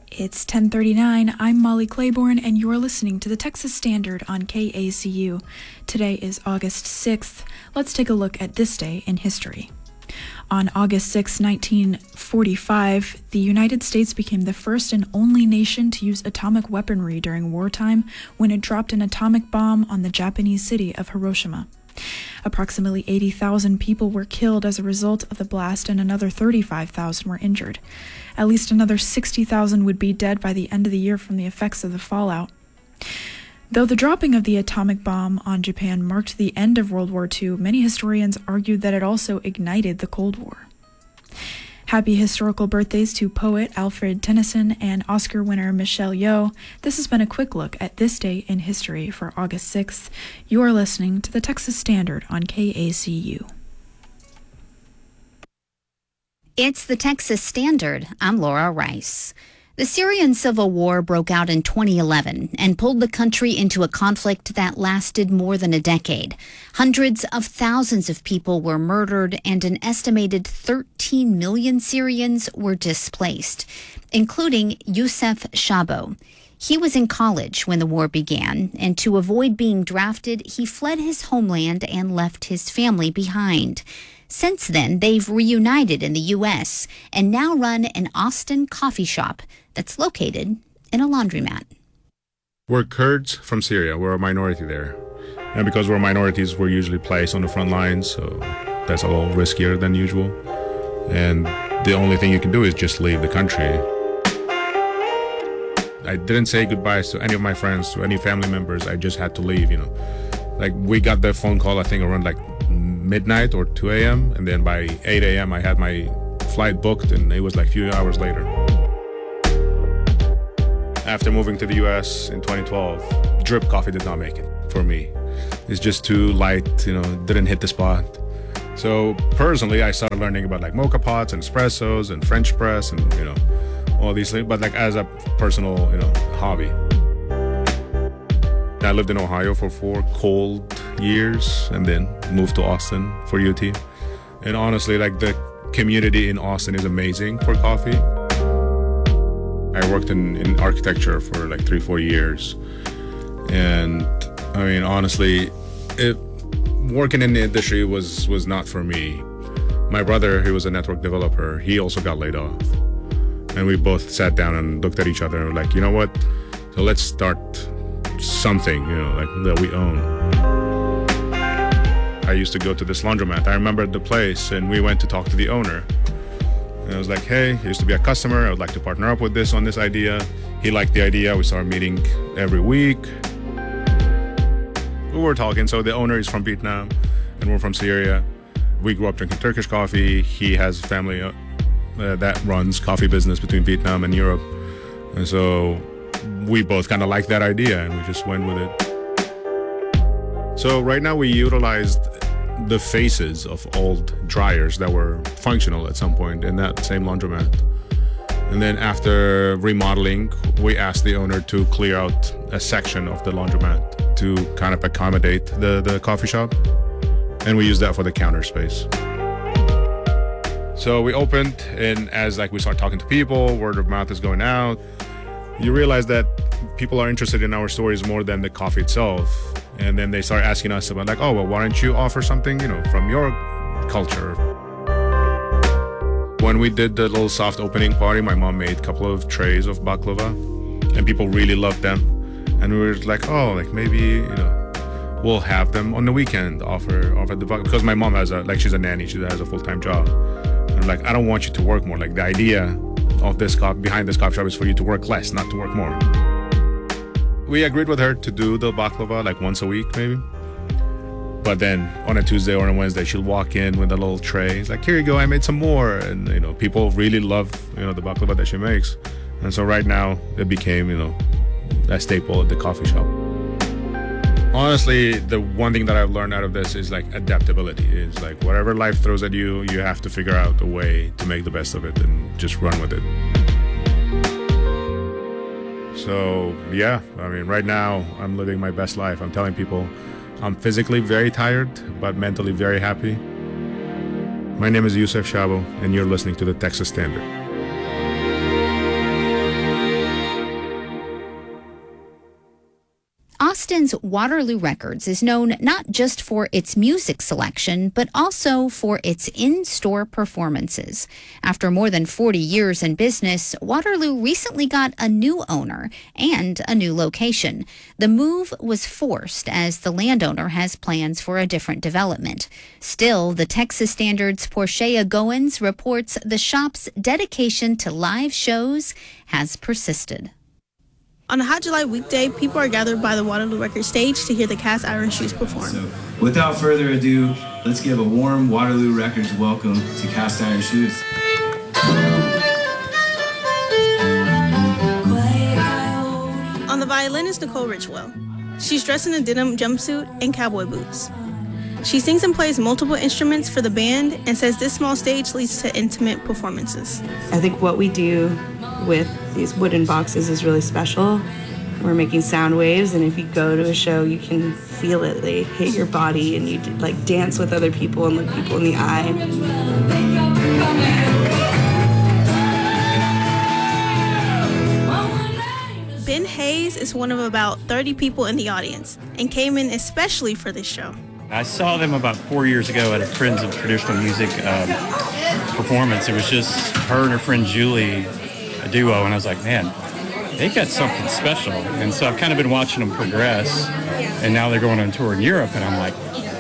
It's 10:39. I'm Molly Claiborne, and you're listening to the Texas Standard on KACU. Today is August 6th. Let's take a look at this day in history. On August 6, 1945, the United States became the first and only nation to use atomic weaponry during wartime when it dropped an atomic bomb on the Japanese city of Hiroshima. Approximately 80,000 people were killed as a result of the blast, and another 35,000 were injured. At least another 60,000 would be dead by the end of the year from the effects of the fallout. Though the dropping of the atomic bomb on Japan marked the end of World War II, many historians argued that it also ignited the Cold War. Happy historical birthdays to poet Alfred Tennyson and Oscar winner Michelle Yeoh. This has been a quick look at this day in history for August 6th. You are listening to the Texas Standard on KACU. It's the Texas Standard. I'm Laura Rice. The Syrian civil war broke out in 2011 and pulled the country into a conflict that lasted more than a decade. Hundreds of thousands of people were murdered, and an estimated 13 million Syrians were displaced, including Youssef Chabo. He was in college when the war began, and to avoid being drafted, he fled his homeland and left his family behind. Since then, they've reunited in the U.S. and now run an Austin coffee shop that's located in a laundromat. We're Kurds from Syria. We're a minority there. And because we're minorities, we're usually placed on the front lines, so that's a little riskier than usual. And the only thing you can do is just leave the country. I didn't say goodbyes to any of my friends, to any family members. I just had to leave, Like, we got the phone call, I think, around like midnight or 2 a.m. And then by 8 a.m. I had my flight booked, and it was like a few hours later. After moving to the U.S. in 2012, drip coffee did not make it for me. It's just too light, didn't hit the spot. So personally, I started learning about like mocha pots and espressos and French press and, all these things, but like as a personal, hobby. I lived in Ohio for 4 cold years and then moved to Austin for UT. And honestly, like the community in Austin is amazing for coffee. I worked in architecture for like 3-4 years. And I mean, honestly, working in the industry was not for me. My brother, he was a network developer, he also got laid off. And we both sat down and looked at each other and were like, you know what? So let's start something, like that we own. I used to go to this laundromat. I remember the place, and we went to talk to the owner. And I was like, hey, he used to be a customer. I would like to partner up with this on this idea. He liked the idea. We started meeting every week. We were talking. So the owner is from Vietnam, and we're from Syria. We grew up drinking Turkish coffee. He has family that runs coffee business between Vietnam and Europe. And so we both kind of liked that idea, and we just went with it. So right now we utilized the faces of old dryers that were functional at some point in that same laundromat. And then after remodeling, we asked the owner to clear out a section of the laundromat to kind of accommodate the coffee shop. And we used that for the counter space. So we opened, and as we start talking to people, word of mouth is going out. You realize that people are interested in our stories more than the coffee itself. And then they start asking us about like, oh, well, why don't you offer something, from your culture? When we did the little soft opening party, my mom made a couple of trays of baklava, and people really loved them. And we were like, oh, like maybe, we'll have them on the weekend, offer the baklava. Because my mom has she's a nanny, she has a full-time job. And like, I don't want you to work more. Like the idea of behind this coffee shop is for you to work less, not to work more. We agreed with her to do the baklava like once a week maybe. But then on a Tuesday or a Wednesday, she'll walk in with a little tray. It's like, here you go, I made some more. And, people really love, the baklava that she makes. And so right now it became, a staple at the coffee shop. Honestly, the one thing that I've learned out of this is like adaptability. Is like whatever life throws at you, you have to figure out a way to make the best of it and just run with it. So yeah, I mean, right now I'm living my best life. I'm telling people I'm physically very tired, but mentally very happy. My name is Youssef Chabo, and you're listening to the Texas Standard. Austin's Waterloo Records is known not just for its music selection, but also for its in-store performances. After more than 40 years in business, Waterloo recently got a new owner and a new location. The move was forced as the landowner has plans for a different development. Still, the Texas Standard's Portia Goins reports the shop's dedication to live shows has persisted. On a hot July weekday, people are gathered by the Waterloo Records stage to hear the Cast Iron Shoes perform. So, without further ado, let's give a warm Waterloo Records welcome to Cast Iron Shoes. On the violin is Nicole Richwell. She's dressed in a denim jumpsuit and cowboy boots. She sings and plays multiple instruments for the band and says this small stage leads to intimate performances. I think what we do with these wooden boxes is really special. We're making sound waves, and if you go to a show, you can feel it. They hit your body, and you like dance with other people and look people in the eye. Ben Hayes is one of about 30 people in the audience and came in especially for this show. I saw them about 4 years ago at a Friends of Traditional Music performance. It was just her and her friend Julie, a duo, and I was like, man, they've got something special. And so I've kind of been watching them progress, and now they're going on tour in Europe, and I'm like,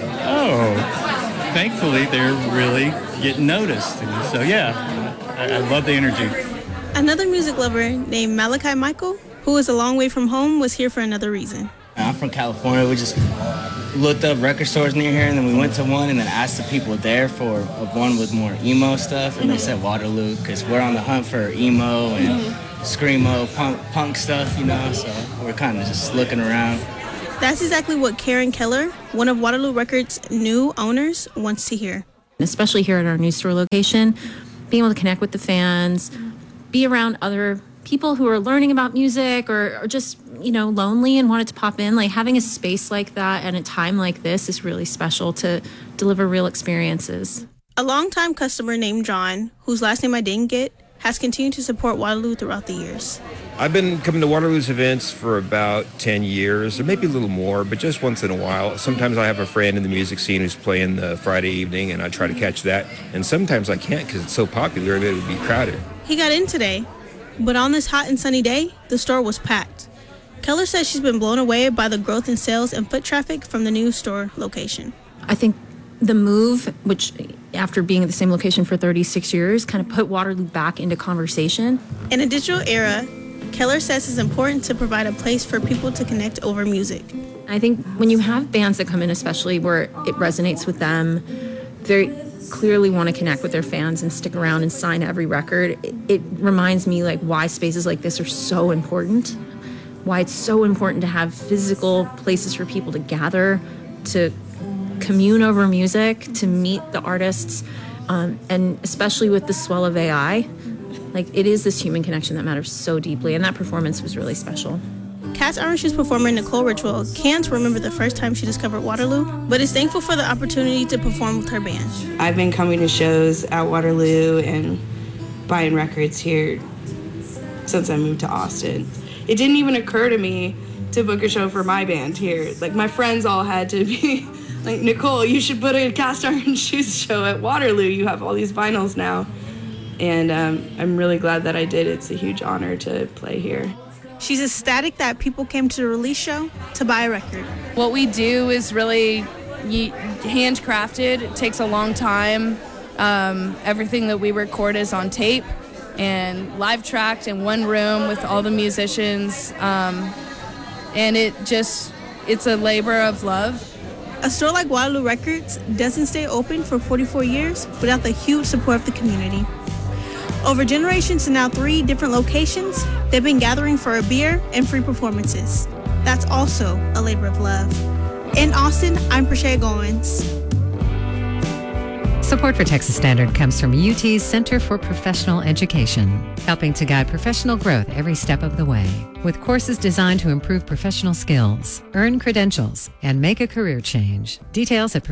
oh, thankfully they're really getting noticed. And so, yeah, I love the energy. Another music lover named Malachi Michael, who is a long way from home, was here for another reason. I'm from California. We just looked up record stores near here, and then we went to one and then asked the people there for one with more emo stuff, and they said Waterloo, because we're on the hunt for emo and screamo, punk stuff, you know, so we're kind of just looking around. That's exactly what Karen Keller, one of Waterloo Records' new owners, wants to hear. Especially here at our new store location, being able to connect with the fans, be around other people who are learning about music or just, you know, lonely and wanted to pop in. Like having a space like that and a time like this is really special to deliver real experiences. A longtime customer named John, whose last name I didn't get, has continued to support Waterloo throughout the years. I've been coming to Waterloo's events for about 10 years, or maybe a little more, but just once in a while. Sometimes I have a friend in the music scene who's playing the Friday evening, and I try to catch that. And sometimes I can't because it's so popular that it would be crowded. He got in today, but on this hot and sunny day, the store was packed. Keller says she's been blown away by the growth in sales and foot traffic from the new store location. I think the move, which after being at the same location for 36 years, kind of put Waterloo back into conversation. In a digital era, Keller says it's important to provide a place for people to connect over music. I think when you have bands that come in, especially where it resonates with them, they clearly want to connect with their fans and stick around and sign every record. It reminds me like why spaces like this are so important, why it's so important to have physical places for people to gather, to commune over music, to meet the artists, and especially with the swell of AI, like it is this human connection that matters so deeply, and that performance was really special. Cast Iron Shoes performer Nicole Richwell can't remember the first time she discovered Waterloo, but is thankful for the opportunity to perform with her band. I've been coming to shows at Waterloo and buying records here since I moved to Austin. It didn't even occur to me to book a show for my band here. Like my friends all had to be like, Nicole, you should put a Cast Iron Shoes show at Waterloo. You have all these vinyls now. And I'm really glad that I did. It's a huge honor to play here. She's ecstatic that people came to the release show to buy a record. What we do is really handcrafted. It takes a long time. Everything that we record is on tape and live tracked in one room with all the musicians. And it's a labor of love. A store like Waterloo Records doesn't stay open for 44 years without the huge support of the community. Over generations and now 3 different locations, they've been gathering for a beer and free performances. That's also a labor of love. In Austin, I'm Portia Goins. Support for Texas Standard comes from UT's Center for Professional Education, helping to guide professional growth every step of the way, with courses designed to improve professional skills, earn credentials, and make a career change. Details at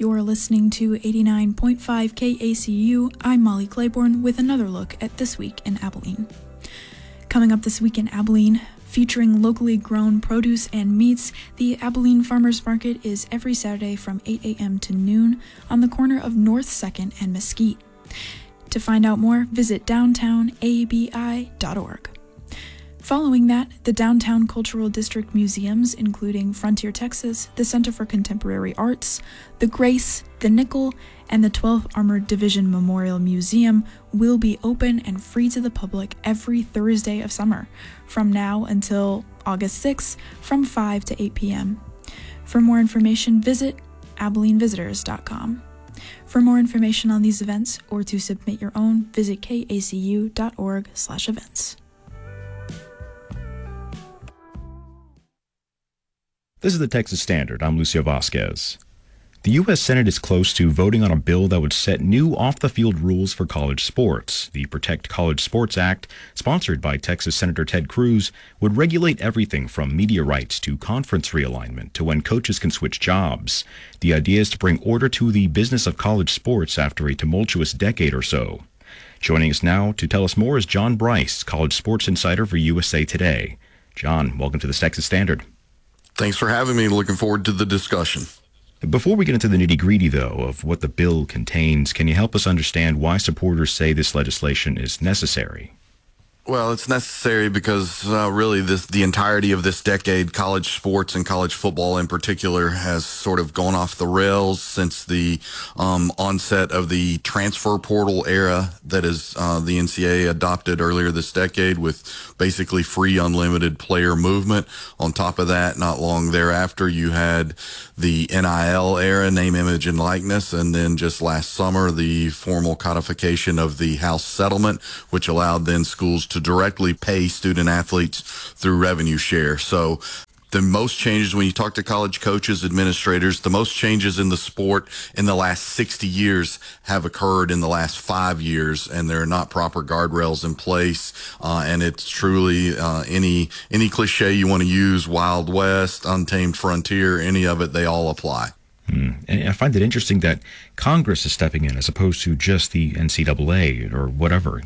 You're listening to 89.5 KACU. I'm Molly Claiborne with another look at This Week in Abilene. Coming up this week in Abilene, featuring locally grown produce and meats, the Abilene Farmers Market is every Saturday from 8 a.m. to noon on the corner of North 2nd and Mesquite. To find out more, visit downtownabi.org. Following that, the Downtown Cultural District museums, including Frontier Texas, the Center for Contemporary Arts, the Grace, the Nickel, and the 12th Armored Division Memorial Museum, will be open and free to the public every Thursday of summer, from now until August 6th, from 5 to 8 p.m. For more information, visit AbileneVisitors.com. For more information on these events, or to submit your own, visit kacu.org/events. This is the Texas Standard. I'm Lucio Vasquez. The U.S. Senate is close to voting on a bill that would set new off-the-field rules for college sports. The Protect College Sports Act, sponsored by Texas Senator Ted Cruz, would regulate everything from media rights to conference realignment to when coaches can switch jobs. The idea is to bring order to the business of college sports after a tumultuous decade or so. Joining us now to tell us more is John Bryce, college sports insider for USA Today. John, welcome to the Texas Standard. Thanks for having me. Looking forward to the discussion. Before we get into the nitty-gritty, though, of what the bill contains, can you help us understand why supporters say this legislation is necessary? Well, it's necessary because really the entirety of this decade, college sports and college football in particular has sort of gone off the rails since the onset of the transfer portal era that is the NCAA adopted earlier this decade with basically free unlimited player movement. On top of that, not long thereafter, you had the NIL era, name, image, and likeness, and then just last summer, the formal codification of the House settlement, which allowed then schools to directly pay student athletes through revenue share. So the most changes when you talk to college coaches, administrators, the most changes in the sport in the last 60 years have occurred in the last 5 years, and there are not proper guardrails in place. And it's truly any cliche you want to use, Wild West, Untamed Frontier, any of it, they all apply. And I find it interesting that Congress is stepping in as opposed to just the NCAA or whatever,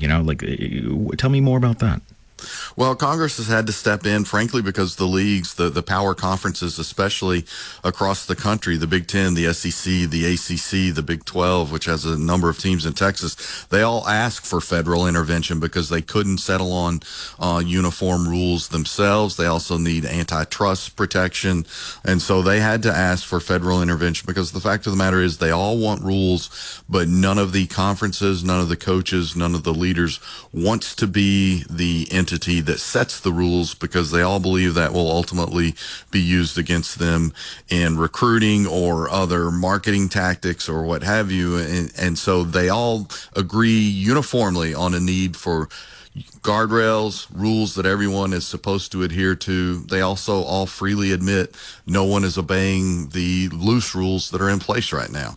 tell me more about that. Well, Congress has had to step in, frankly, because the leagues, the power conferences, especially across the country, the Big Ten, the SEC, the ACC, the Big 12, which has a number of teams in Texas, they all ask for federal intervention because they couldn't settle on uniform rules themselves. They also need antitrust protection. And so they had to ask for federal intervention because the fact of the matter is they all want rules, but none of the conferences, none of the coaches, none of the leaders wants to be the entity that sets the rules because they all believe that will ultimately be used against them in recruiting or other marketing tactics or what have you. And so they all agree uniformly on a need for guardrails, rules that everyone is supposed to adhere to. They also all freely admit no one is obeying the loose rules that are in place right now.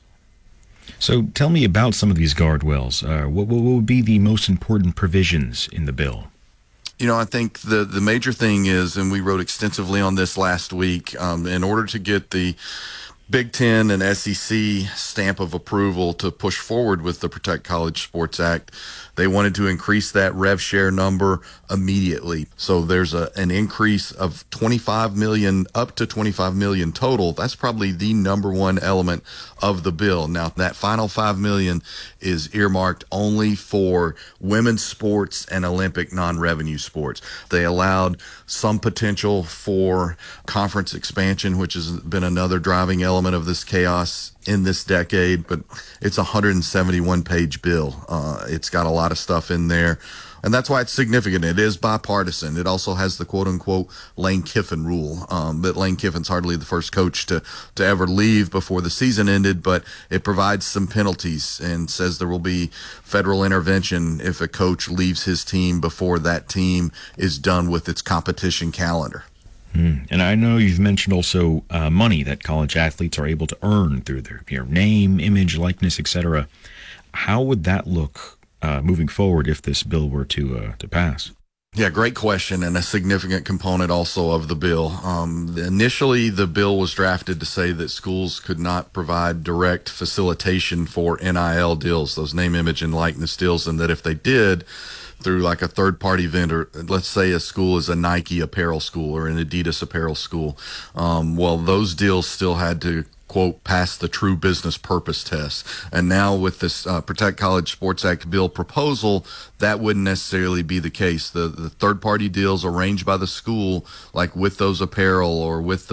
So tell me about some of these guardrails. What would be the most important provisions in the bill? I think the major thing is, and we wrote extensively on this last week, in order to get the Big Ten and SEC stamp of approval to push forward with the Protect College Sports Act, they wanted to increase that rev share number immediately. So there's an increase of 25 million, up to 25 million total. That's probably the number one element of the bill. Now, that final 5 million is earmarked only for women's sports and Olympic non-revenue sports. They allowed some potential for conference expansion, which has been another driving element of this chaos in this decade, but it's a 171-page bill. It's got a lot of stuff in there, and that's why it's significant. It is bipartisan. It also has the quote-unquote Lane Kiffin rule, but Lane Kiffin's hardly the first coach to ever leave before the season ended, but it provides some penalties and says there will be federal intervention if a coach leaves his team before that team is done with its competition calendar. And I know you've mentioned also money that college athletes are able to earn through their name, image, likeness, etc. How would that look moving forward if this bill were to pass? Yeah, great question, and a significant component also of the bill. Initially, the bill was drafted to say that schools could not provide direct facilitation for NIL deals, those name, image, and likeness deals, and that if they did, through like a third-party vendor, let's say a school is a Nike apparel school or an Adidas apparel school, well, those deals still had to, quote, pass the true business purpose test. And now with this Protect College Sports Act bill proposal, that wouldn't necessarily be the case. The third-party deals arranged by the school, like with those apparel or with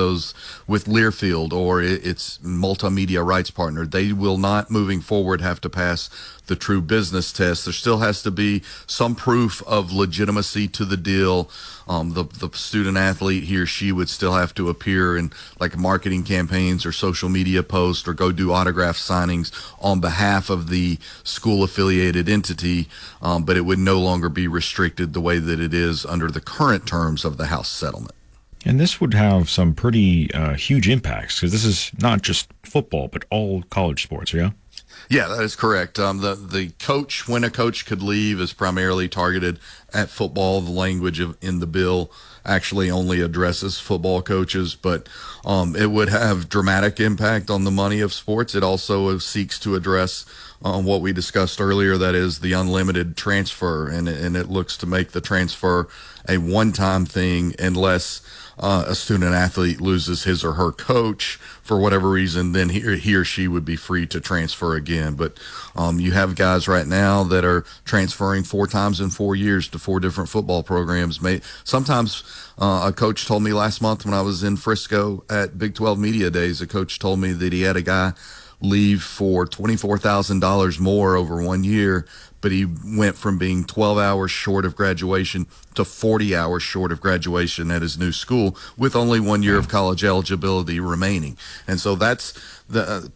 Learfield or its multimedia rights partner, they will not, moving forward, have to pass the true business test. There still has to be some proof of legitimacy to the deal. The student athlete, he or she, would still have to appear in like marketing campaigns or social media posts or go do autograph signings on behalf of the school affiliated entity, but it would no longer be restricted the way that it is under the current terms of the House settlement. And this would have some pretty huge impacts, because this is not just football, but all college sports, yeah? Yeah, that is correct. The coach, when a coach could leave, is primarily targeted at football. The language in the bill actually only addresses football coaches, but it would have dramatic impact on the money of sports. It also seeks to address what we discussed earlier, that is the unlimited transfer, and it looks to make the transfer a one-time thing unless a student athlete loses his or her coach for whatever reason, then he or she would be free to transfer again. But you have guys right now that are transferring 4 times in 4 years to 4 different football programs. Sometimes a coach told me last month when I was in Frisco at Big 12 Media Days, a coach told me that he had a guy leave for $24,000 more over 1 year, but he went from being 12 hours short of graduation to 40 hours short of graduation at his new school with only 1 year of college eligibility remaining. And so that's the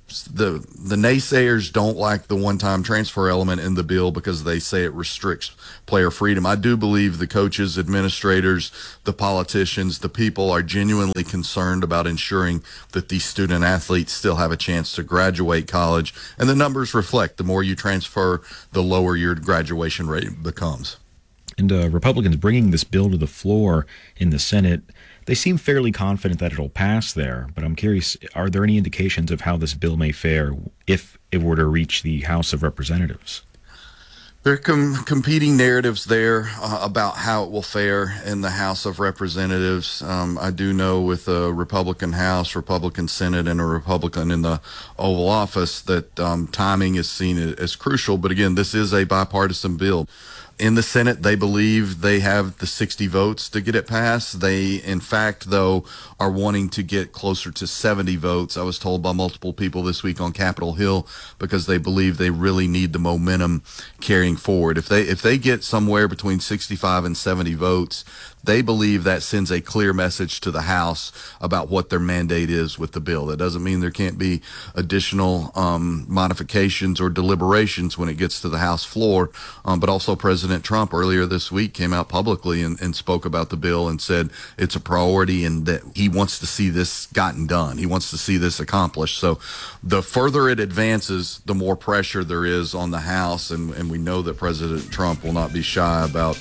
naysayers don't like the one-time transfer element in the bill because they say it restricts player freedom. I do believe the coaches, administrators, the politicians, the people are genuinely concerned about ensuring that these student athletes still have a chance to graduate college. And the numbers reflect the more you transfer, the lower your graduation rate becomes. And Republicans bringing this bill to the floor in the Senate, they seem fairly confident that it'll pass there. But I'm curious, are there any indications of how this bill may fare if it were to reach the House of Representatives? There are competing narratives there about how it will fare in the House of Representatives. I do know with a Republican House, Republican Senate, and a Republican in the Oval Office that timing is seen as crucial. But again, this is a bipartisan bill. In the Senate, they believe they have the 60 votes to get it passed. They, in fact, though, are wanting to get closer to 70 votes. I was told by multiple people this week on Capitol Hill, because they believe they really need the momentum carrying forward. If they get somewhere between 65 and 70 votes, they believe that sends a clear message to the House about what their mandate is with the bill. That doesn't mean there can't be additional modifications or deliberations when it gets to the House floor. But also President Trump earlier this week came out publicly and spoke about the bill and said it's a priority and that he wants to see this gotten done. He wants to see this accomplished. So the further it advances, the more pressure there is on the House. And we know that President Trump will not be shy about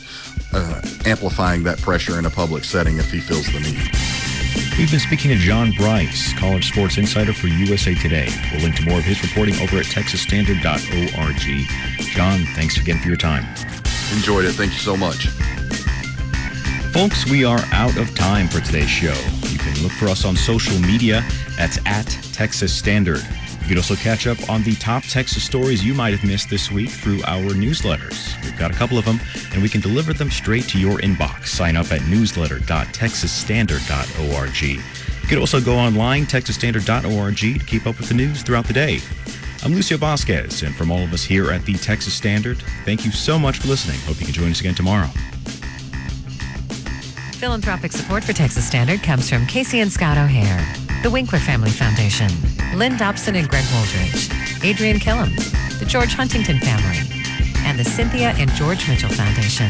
amplifying that pressure in a public setting if he feels the need. We've been speaking to John Bryce, college sports insider for USA Today. We'll link to more of his reporting over at texasstandard.org. John, thanks again for your time. Enjoyed it. Thank you so much. Folks, we are out of time for today's show. You can look for us on social media. That's at Texas Standard. You can also catch up on the top Texas stories you might have missed this week through our newsletters. We've got a couple of them, and we can deliver them straight to your inbox. Sign up at newsletter.texasstandard.org. You can also go online, texasstandard.org, to keep up with the news throughout the day. I'm Lucio Vasquez, and from all of us here at the Texas Standard, thank you so much for listening. Hope you can join us again tomorrow. Philanthropic support for Texas Standard comes from Casey and Scott O'Hare, the Winkler Family Foundation, Lynn Dobson and Greg Woldridge, Adrian Killam, the George Huntington Family, and the Cynthia and George Mitchell Foundation.